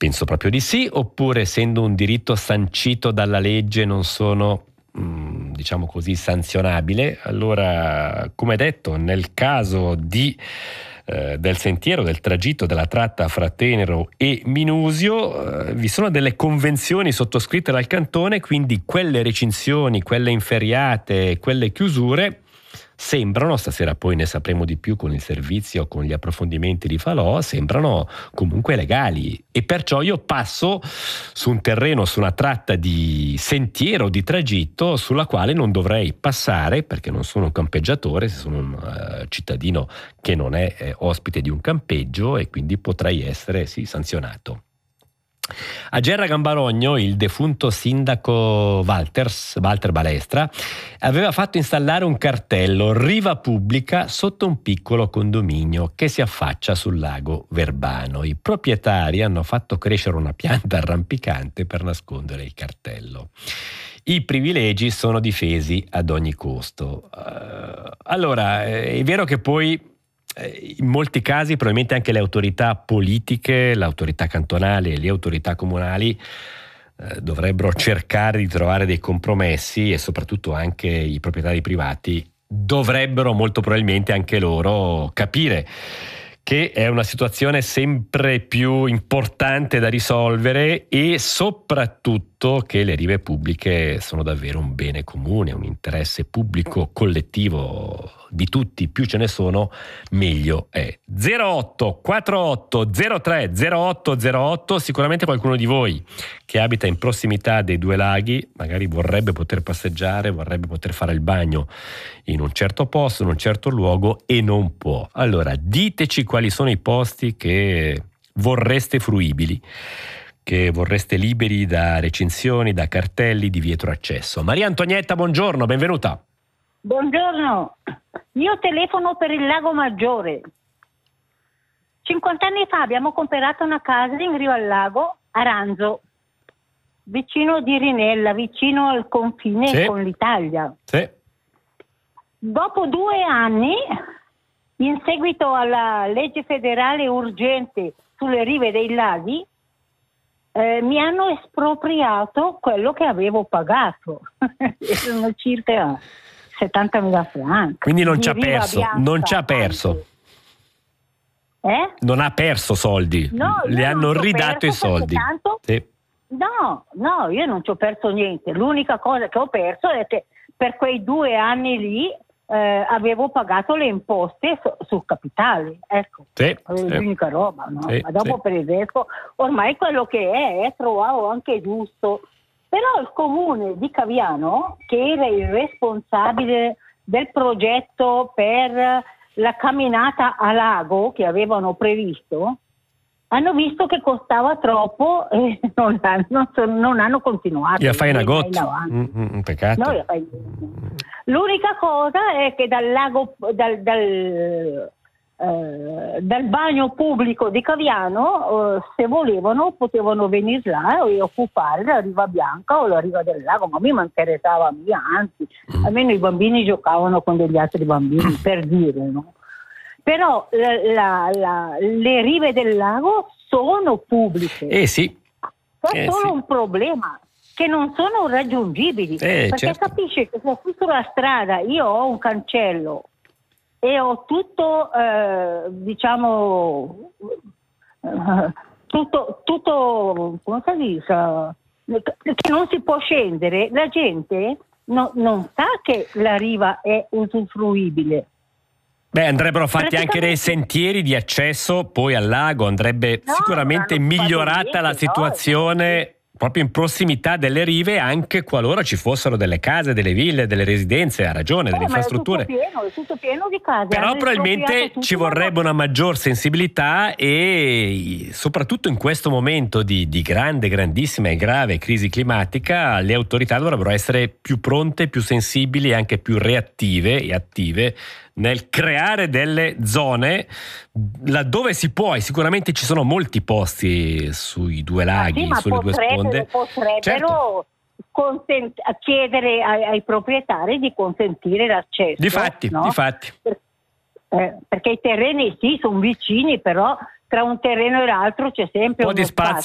Penso proprio di sì, oppure essendo un diritto sancito dalla legge non sono, diciamo così, sanzionabile. Allora, come detto, nel caso del sentiero, del tragitto, della tratta fra Tenero e Minusio, vi sono delle convenzioni sottoscritte dal Cantone, quindi quelle recinzioni, quelle inferriate, quelle chiusure sembrano, stasera poi ne sapremo di più con il servizio, con gli approfondimenti di Falò, sembrano comunque legali, e perciò io passo su un terreno, su una tratta di sentiero, di tragitto, sulla quale non dovrei passare perché non sono un campeggiatore, se sono un cittadino che non è ospite di un campeggio, e quindi potrei essere sanzionato. A Gerra Gambarogno il defunto sindaco Walter Balestra aveva fatto installare un cartello "Riva pubblica" sotto un piccolo condominio che si affaccia sul lago Verbano. I proprietari hanno fatto crescere una pianta arrampicante per nascondere il cartello. I privilegi sono difesi ad ogni costo. Allora, è vero che poi in molti casi probabilmente anche le autorità politiche, l'autorità cantonale e le autorità comunali dovrebbero cercare di trovare dei compromessi, e soprattutto anche i proprietari privati dovrebbero molto probabilmente anche loro capire che è una situazione sempre più importante da risolvere, e soprattutto che le rive pubbliche sono davvero un bene comune, un interesse pubblico collettivo di tutti. Più ce ne sono, meglio è. 08 48 03 08 08. Sicuramente qualcuno di voi che abita in prossimità dei due laghi magari vorrebbe poter passeggiare, vorrebbe poter fare il bagno in un certo posto, in un certo luogo, e non può. Allora diteci quali sono i posti che vorreste fruibili, che vorreste liberi da recinzioni, da cartelli, di dietro accesso. Maria Antonietta, buongiorno, benvenuta. Buongiorno, io telefono per il Lago Maggiore. 50 anni fa abbiamo comprato una casa in riva al lago, a Ranzo, vicino di Rinella, vicino al confine con l'Italia. Sì. Dopo 2 anni, in seguito alla legge federale urgente sulle rive dei laghi, mi hanno espropriato quello che avevo pagato. Erano circa 70.000 franchi. Quindi non ci ha perso, non ci ha perso. Non ha perso soldi, No, le hanno ridato i soldi. Tanto... Sì. No, io non ci ho perso niente. L'unica cosa che ho perso è che per quei 2 anni lì avevo pagato le imposte sul capitale, ecco, l'unica roba, no? Ma dopo per il resto ormai quello che è trovavo anche giusto. Però il comune di Caviano, che era il responsabile del progetto per la camminata a lago che avevano previsto, hanno visto che costava troppo e non hanno continuato. Io fai una goccia, un peccato. No, l'unica cosa è che dal lago, dal bagno pubblico di Caviano, se volevano potevano venire là e occupare la riva bianca o la riva del lago, ma a me mi interessava, anzi, almeno i bambini giocavano con degli altri bambini, per dire, no? Però le rive del lago sono pubbliche. Sì. C'è solo un problema, che non sono raggiungibili, perché capisci che se sulla strada io ho un cancello e ho tutto, diciamo, tutto, come si dice, che non si può scendere, la gente non sa che la riva è usufruibile. Andrebbero fatti anche dei sentieri di accesso poi al lago, andrebbe sicuramente migliorata la situazione proprio in prossimità delle rive, anche qualora ci fossero delle case, delle ville, delle residenze, ha ragione, delle infrastrutture. È tutto pieno di case. Però probabilmente ci vorrebbe una maggior sensibilità, e soprattutto in questo momento di grandissima e grave crisi climatica le autorità dovrebbero essere più pronte, più sensibili e anche più reattive e attive nel creare delle zone laddove si può, e sicuramente ci sono molti posti sui due laghi, sulle due sponde. Potrebbero chiedere ai proprietari di consentire l'accesso. Difatti. Perché i terreni sono vicini, però tra un terreno e l'altro c'è sempre un po' di spazio